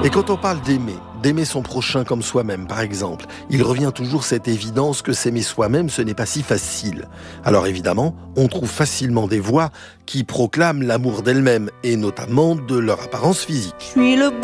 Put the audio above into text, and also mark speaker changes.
Speaker 1: Et quand on parle d'aimer son prochain comme soi-même, par exemple, il revient toujours cette évidence que s'aimer soi-même, ce n'est pas si facile. Alors évidemment, on trouve facilement des voix qui proclament l'amour d'elles-mêmes, et notamment de leur apparence physique.